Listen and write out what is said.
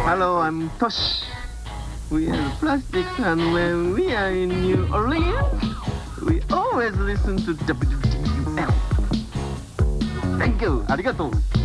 Hello, I'm Tosh. We are the Plastics, and when we are in New Orleans, we always listen to WWF. Thank you. ありがとう。